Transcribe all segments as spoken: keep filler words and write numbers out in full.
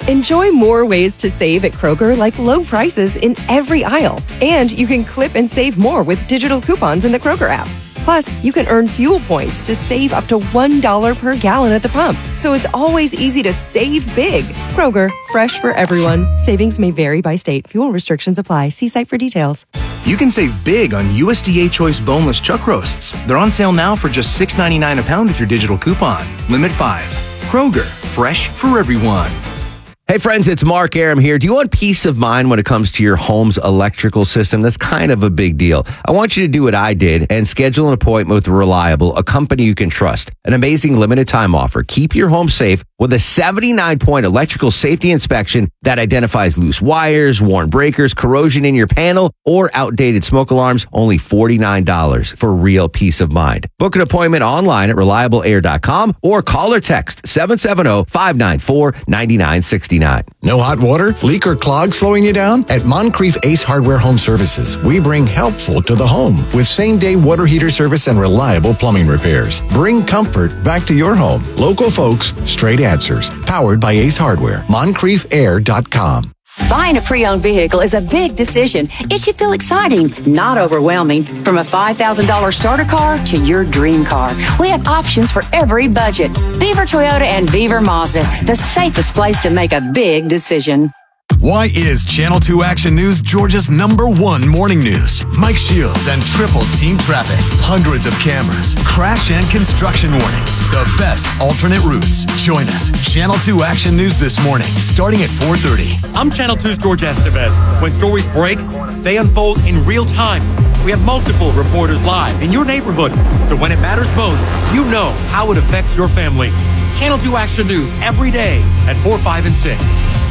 Enjoy more ways to save at Kroger, like low prices in every aisle. And you can clip and save more with digital coupons in the Kroger app. Plus, you can earn fuel points to save up to one dollar per gallon at the pump. So it's always easy to save big. Kroger, fresh for everyone. Savings may vary by state. Fuel restrictions apply. See site for details. You can save big on U S D A Choice boneless chuck roasts. They're on sale now for just six ninety-nine a pound with your digital coupon. Limit five. Kroger, fresh for everyone. Hey friends, it's Mark Aram here. Do you want peace of mind when it comes to your home's electrical system? That's kind of a big deal. I want you to do what I did and schedule an appointment with Reliable, a company you can trust. An amazing limited time offer. Keep your home safe with a seventy-nine point electrical safety inspection that identifies loose wires, worn breakers, corrosion in your panel, or outdated smoke alarms. Only forty-nine dollars for real peace of mind. Book an appointment online at reliable air dot com or call or text seven seven zero, five nine four, nine nine six nine. No hot water, leak, or clog slowing you down? At Moncrief Ace Hardware Home Services, we bring helpful to the home with same-day water heater service and reliable plumbing repairs. Bring comfort back to your home. Local folks, straight answers. Powered by Ace Hardware. moncrief air dot com. Buying a pre-owned vehicle is a big decision. It should feel exciting, not overwhelming. From a five thousand dollars starter car to your dream car, we have options for every budget. Beaver Toyota and Beaver Mazda, the safest place to make a big decision. Why is Channel two Action News Georgia's number one morning news? Mike Shields and triple team traffic, hundreds of cameras, crash and construction warnings, the best alternate routes. Join us, Channel two Action News this morning, starting at four thirty. I'm Channel two's George Estevez. When stories break, they unfold in real time. We have multiple reporters live in your neighborhood, so when it matters most, you know how it affects your family. Channel two Action News every day at four, five, and six.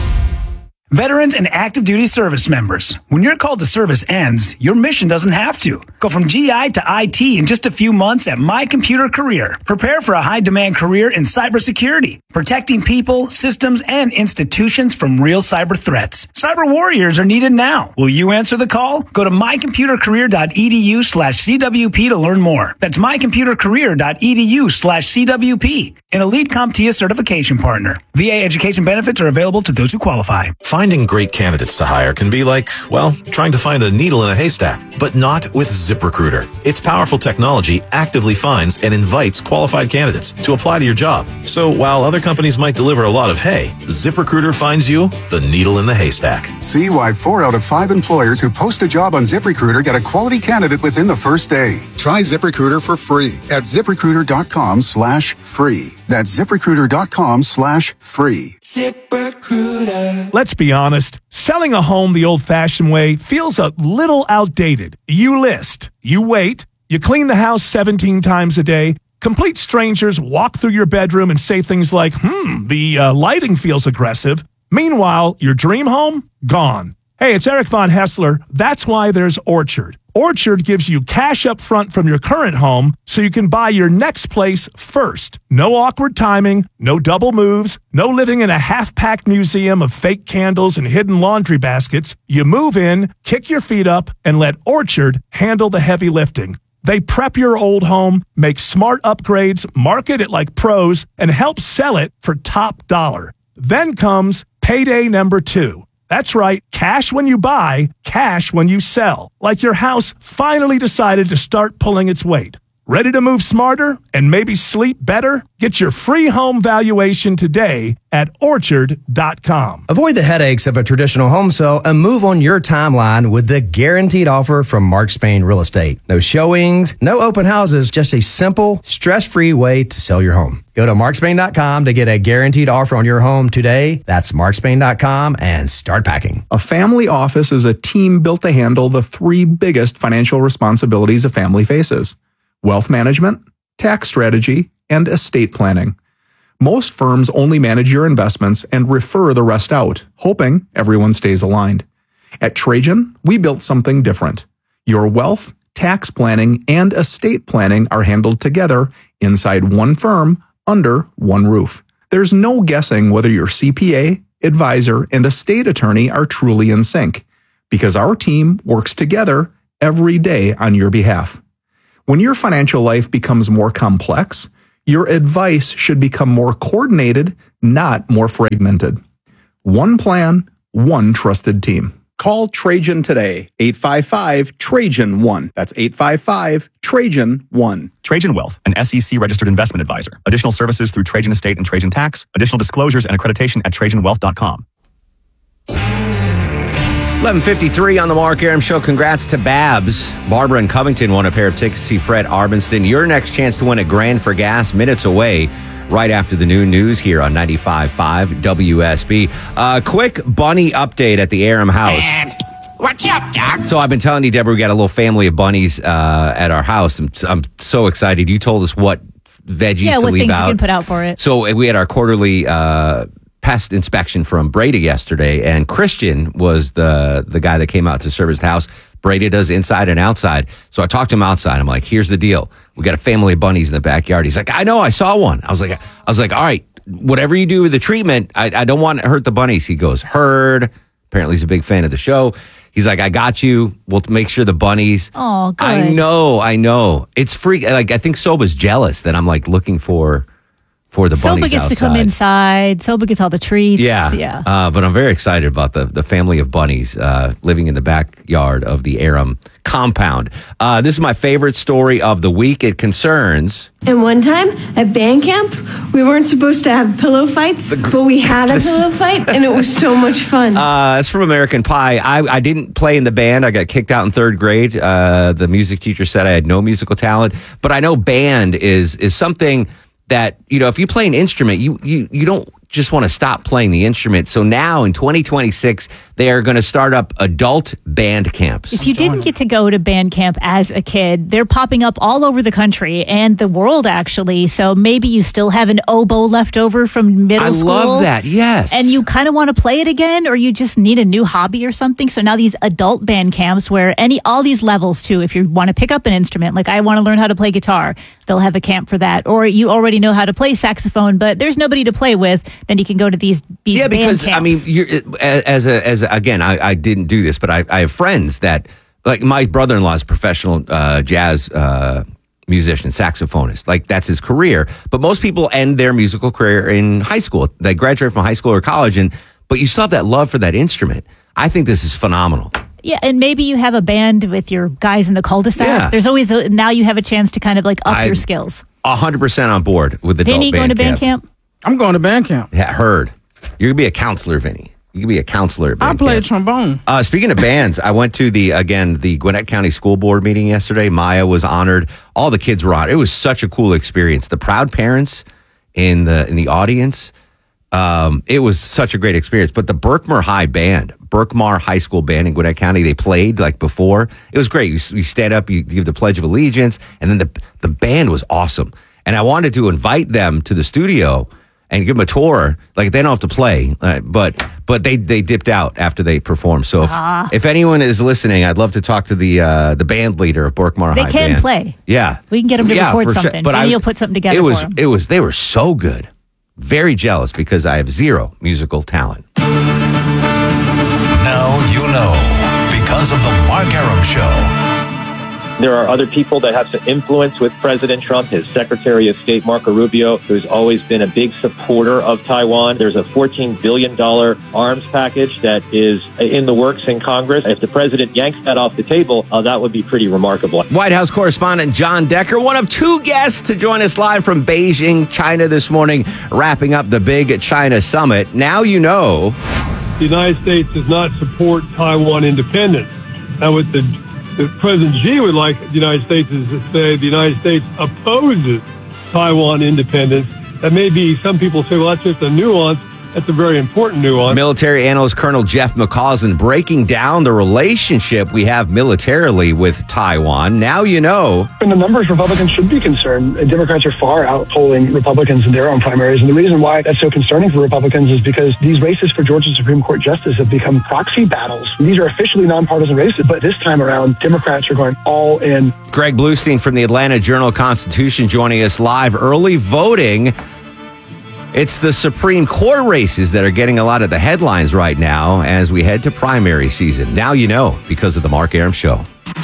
Veterans and active duty service members, when your call to service ends, your mission doesn't have to. Go from G I to I T in just a few months at My Computer Career. Prepare for a high-demand career in cybersecurity, protecting people, systems, and institutions from real cyber threats. Cyber warriors are needed now. Will you answer the call? Go to my computer career dot e d u slash c w p to learn more. That's my computer career dot e d u slash c w p. An elite CompTIA certification partner. V A education benefits are available to those who qualify. Finding great candidates to hire can be like, well, trying to find a needle in a haystack, but not with ZipRecruiter. Its powerful technology actively finds and invites qualified candidates to apply to your job. So while other companies might deliver a lot of hay, ZipRecruiter finds you the needle in the haystack. See why four out of five employers who post a job on ZipRecruiter get a quality candidate within the first day. Try ZipRecruiter for free at ZipRecruiter.com slash free. That's ZipRecruiter.com slash free. ZipRecruiter. Let's be honest, selling a home the old-fashioned way feels a little outdated. You list, you wait, you clean the house seventeen times a day. Complete strangers walk through your bedroom and say things like, hmm, the uh, lighting feels aggressive. Meanwhile, your dream home? Gone. Hey, it's Eric Von Hessler. That's why there's Orchard. Orchard gives you cash up front from your current home so you can buy your next place first. No awkward timing, no double moves, no living in a half-packed museum of fake candles and hidden laundry baskets. You move in, kick your feet up, and let Orchard handle the heavy lifting. They prep your old home, make smart upgrades, market it like pros, and help sell it for top dollar. Then comes payday number two. That's right, cash when you buy, cash when you sell. Like your house finally decided to start pulling its weight. Ready to move smarter and maybe sleep better? Get your free home valuation today at orchard dot com. Avoid the headaches of a traditional home sale and move on your timeline with the guaranteed offer from Mark Spain Real Estate. No showings, no open houses, just a simple, stress-free way to sell your home. Go to mark spain dot com to get a guaranteed offer on your home today. That's mark spain dot com and start packing. A family office is a team built to handle the three biggest financial responsibilities a family faces: wealth management, tax strategy, and estate planning. Most firms only manage your investments and refer the rest out, hoping everyone stays aligned. At Trajan, we built something different. Your wealth, tax planning, and estate planning are handled together inside one firm under one roof. There's no guessing whether your C P A, advisor, and estate attorney are truly in sync, because our team works together every day on your behalf. When your financial life becomes more complex, your advice should become more coordinated, not more fragmented. One plan, one trusted team. Call Trajan today, eight five five, Trajan one. That's eight five five, Trajan one. Trajan Wealth, an S E C-registered investment advisor. Additional services through Trajan Estate and Trajan Tax. Additional disclosures and accreditation at trajan wealth dot com. eleven fifty-three on the Mark Aram Show. Congrats to Babs. Barbara in Covington won a pair of tickets to see Fred Armisen. Your next chance to win a grand for gas, minutes away, right after the noon news here on ninety-five point five W S B. Uh, quick bunny update at the Aram house. What's up, Doc? So I've been telling you, Deborah, we got a little family of bunnies uh, at our house. I'm, I'm so excited. You told us what veggies Yeah, to what leave things out. you can put out for it. So we had our quarterly uh, pest inspection from Brady yesterday, and Christian was the the guy that came out to serve his house. Brady does inside and outside. So I talked to him outside. I'm like, here's the deal. We got a family of bunnies in the backyard. He's like, I know, I saw one. I was like, I was like, all right, whatever you do with the treatment, I, I don't want to hurt the bunnies. He goes, heard. Apparently he's a big fan of the show. He's like, I got you. We'll make sure the bunnies. Oh, good. I know, I know. It's freak. Like, I think Soba's jealous that I'm like looking for for the bunnies Soba gets outside. to come inside. Soba gets all the treats. Yeah, Yeah. Uh, but I'm very excited about the the family of bunnies uh, living in the backyard of the Aram compound. Uh, this is my favorite story of the week. It concerns. And one time at band camp, we weren't supposed to have pillow fights, but we had a this- pillow fight, and it was so much fun. Uh, it's from American Pie. I, I didn't play in the band. I got kicked out in third grade. Uh, the music teacher said I had no musical talent. But I know band is is something that, you know, if you play an instrument, you you you don't just want to stop playing the instrument. So now in twenty twenty-six, they are going to start up adult band camps. If you didn't get to go to band camp as a kid, they're popping up all over the country and the world, actually. So maybe you still have an oboe left over from middle I school. love that, yes. And you kind of want to play it again, or you just need a new hobby or something. So now these adult band camps where any all these levels too, if you want to pick up an instrument, like I want to learn how to play guitar, they'll have a camp for that. Or you already know how to play saxophone, but there's nobody to play with, then you can go to these, these Yeah, band because camps. I mean, you're, as a as a, again, I, I didn't do this, but I, I have friends that, like my brother-in-law is a professional uh, jazz uh, musician, saxophonist. Like that's his career. But most people end their musical career in high school. They graduate from high school or college, and but you still have that love for that instrument. I think this is phenomenal. Yeah, and maybe you have a band with your guys in the cul-de-sac. Yeah. There's always a, now you have a chance to kind of like up I- your skills. A hundred percent on board with adult Vinny band going to band camp. camp? I'm going to band camp. Yeah, heard. You're gonna be a counselor, Vinny. You can be a counselor. At I band play camp. trombone. Uh, speaking of bands, I went to the, again, the Gwinnett County School Board meeting yesterday. Maya was honored. All the kids were honored. It was such a cool experience. The proud parents in the in the audience, um, it was such a great experience. But the Berkmar High Band, Berkmar High School Band in Gwinnett County, they played like before. It was great. You, you stand up, you give the Pledge of Allegiance, and then the the band was awesome. And I wanted to invite them to the studio and give them a tour. Like they don't have to play, uh, but but they they dipped out after they performed. So if, Ah. if anyone is listening, I'd love to talk to the uh, the band leader of Berkmar They High can Band. play. Yeah, We can get them to Yeah, record for sure. something. But Maybe I- you'll put something together It was for them. it was they were so good. Very jealous because I have zero musical talent. Now you know because of the Mark Aram Show. There are other people that have some influence with President Trump. His Secretary of State, Marco Rubio, who's always been a big supporter of Taiwan. There's a fourteen billion dollars arms package that is in the works in Congress. If the president yanks that off the table, uh, that would be pretty remarkable. White House correspondent John Decker, one of two guests to join us live from Beijing, China this morning, wrapping up the big China summit. Now you know. The United States does not support Taiwan independence. Now, what the, the President Xi would like the United States is to say the United States opposes Taiwan independence. That may be, some people say, well, that's just a nuance. That's a very important nuance. Military analyst Colonel Jeff McCausland breaking down the relationship we have militarily with Taiwan. Now you know. In the numbers, Republicans should be concerned. Democrats are far out polling Republicans in their own primaries. And the reason why that's so concerning for Republicans is because these races for Georgia Supreme Court justice have become proxy battles. These are officially nonpartisan races, but this time around, Democrats are going all in. Greg Bluestein from the Atlanta Journal-Constitution joining us live. Early voting. It's the Supreme Court races that are getting a lot of the headlines right now as we head to primary season. Now you know because of the Mark Aram Show.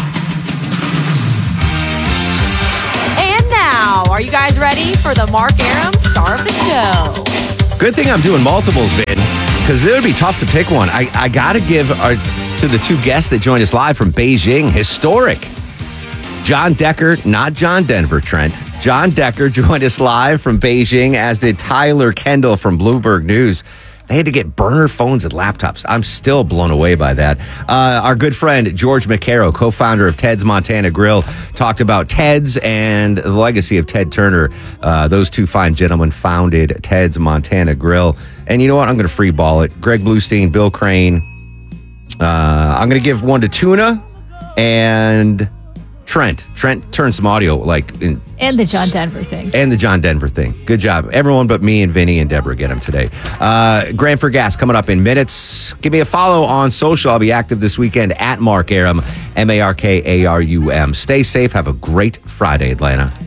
And now, are you guys ready for the Mark Aram star of the show? Good thing I'm doing multiples, Vin. because it would be tough to pick one. I, I got to give our, to the two guests that joined us live from Beijing, historic. John Decker, not John Denver, Trent. John Decker joined us live from Beijing, as did Tyler Kendall from Bloomberg News. They had to get burner phones and laptops. I'm still blown away by that. Uh, our good friend, George McCarrow, co-founder of Ted's Montana Grill, talked about Ted's and the legacy of Ted Turner. Uh, those two fine gentlemen founded Ted's Montana Grill. And you know what? I'm going to free ball it. Greg Bluestein, Bill Crane. Uh, I'm going to give one to Tuna and Trent. Trent turned some audio like in... And the John Denver thing. And the John Denver thing. Good job. Everyone but me and Vinny and Deborah get them today. Uh, Grand for Gas coming up in minutes. Give me a follow on social. I'll be active this weekend at Mark Arum, M A R K A R U M. Stay safe. Have a great Friday, Atlanta.